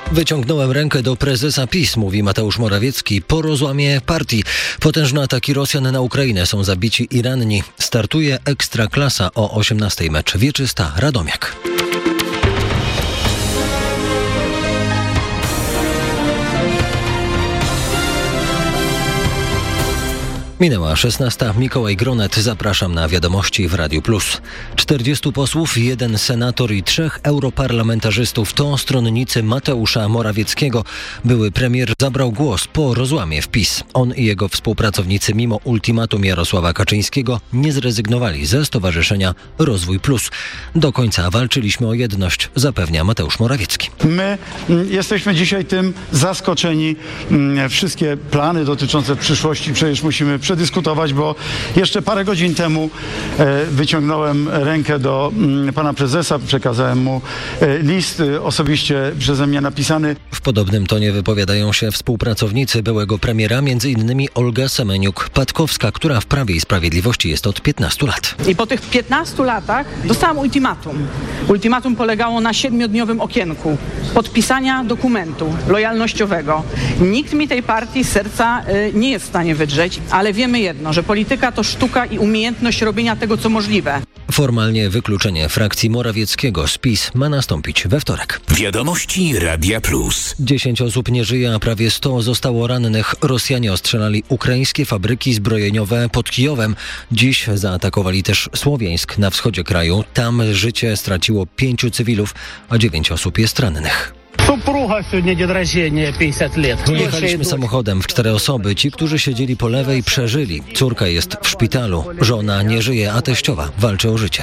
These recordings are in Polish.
Wyciągnąłem rękę do prezesa PiS, mówi Mateusz Morawiecki, po rozłamie partii. Potężne ataki Rosjan na Ukrainę, są zabici i ranni. Startuje Ekstraklasa o 18:00, mecz Wieczysta Radomiak. Minęła 16:00. Mikołaj Gronet. Zapraszam na wiadomości w Radiu Plus. 40 posłów, 1 senator i 3 europarlamentarzystów to stronnicy Mateusza Morawieckiego. Były premier zabrał głos po rozłamie w PiS. On i jego współpracownicy mimo ultimatum Jarosława Kaczyńskiego nie zrezygnowali ze Stowarzyszenia Rozwój Plus. Do końca walczyliśmy o jedność, zapewnia Mateusz Morawiecki. My jesteśmy dzisiaj tym zaskoczeni. Wszystkie plany dotyczące przyszłości przecież musimy przedyskutować, bo jeszcze parę godzin temu wyciągnąłem rękę do pana prezesa, przekazałem mu list osobiście przeze mnie napisany. W podobnym tonie wypowiadają się współpracownicy byłego premiera, m.in. Olga Semeniuk-Patkowska, która w Prawie i Sprawiedliwości jest od 15 lat. I po tych 15 latach dostałam ultimatum. Ultimatum polegało na 7-dniowym okienku podpisania dokumentu lojalnościowego. Nikt mi tej partii z serca nie jest w stanie wydrzeć, ale wiemy jedno, że polityka to sztuka i umiejętność robienia tego, co możliwe. Formalnie wykluczenie frakcji Morawieckiego z PiS ma nastąpić we wtorek. Wiadomości Radia Plus. 10 osób nie żyje, a prawie 100 zostało rannych. Rosjanie ostrzelali ukraińskie fabryki zbrojeniowe pod Kijowem. Dziś zaatakowali też Słowiańsk na wschodzie kraju. Tam życie straciło 5 cywilów, a 9 osób jest rannych. Jechaliśmy samochodem w 4 osoby. Ci, którzy siedzieli po lewej, przeżyli. Córka jest w szpitalu. Żona nie żyje, a teściowa walczy o życie.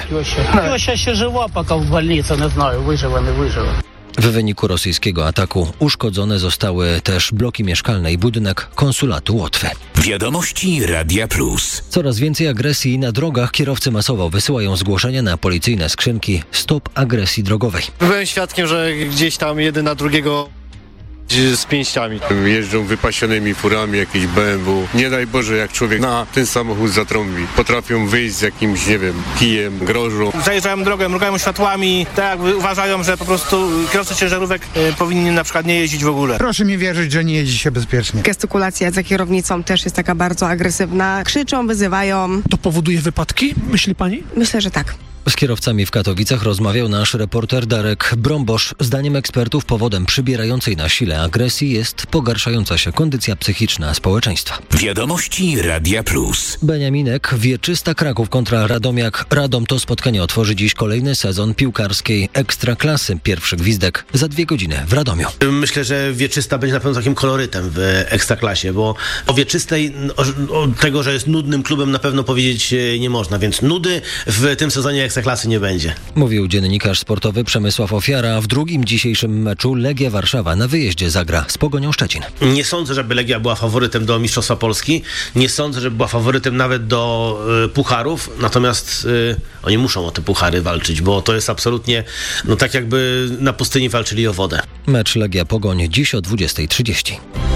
W wyniku rosyjskiego ataku uszkodzone zostały też bloki mieszkalne i budynek konsulatu Łotwy. Wiadomości Radia Plus. Coraz więcej agresji na drogach. Kierowcy masowo wysyłają zgłoszenia na policyjne skrzynki Stop Agresji Drogowej. Byłem świadkiem, że gdzieś tam jeden na drugiego z pięściami. Jeżdżą wypasionymi furami, jakieś BMW. Nie daj Boże, jak człowiek na ten samochód zatrąbi. Potrafią wyjść z jakimś, nie wiem, kijem, grożą. Zajeżdżają drogę, mrugają światłami, tak jakby uważają, że po prostu kierowcy ciężarówek powinni na przykład nie jeździć w ogóle. Proszę mi wierzyć, że nie jeździ się bezpiecznie. Gestykulacja za kierownicą też jest taka bardzo agresywna. Krzyczą, wyzywają. To powoduje wypadki, myśli pani? Myślę, że tak. Z kierowcami w Katowicach rozmawiał nasz reporter Darek Brombosz. Zdaniem ekspertów powodem przybierającej na sile agresji jest pogarszająca się kondycja psychiczna społeczeństwa. Wiadomości Radia Plus. Beniaminek, Wieczysta Kraków kontra Radomiak. Radom to spotkanie otworzy dziś kolejny sezon piłkarskiej Ekstraklasy. Pierwszy gwizdek za 2 godziny w Radomiu. Myślę, że Wieczysta będzie na pewno takim kolorytem w Ekstraklasie, bo o Wieczystej, o tego, że jest nudnym klubem, na pewno powiedzieć nie można, więc nudy w tym sezonie Ekstraklasy nie będzie. Mówił dziennikarz sportowy Przemysław Ofiara. W drugim dzisiejszym meczu Legia Warszawa na wyjeździe zagra z Pogonią Szczecin. Nie sądzę, żeby Legia była faworytem do Mistrzostwa Polski. Nie sądzę, żeby była faworytem nawet do pucharów. Natomiast oni muszą o te puchary walczyć, bo to jest absolutnie tak jakby na pustyni walczyli o wodę. Mecz Legia Pogoń dziś o 20:30.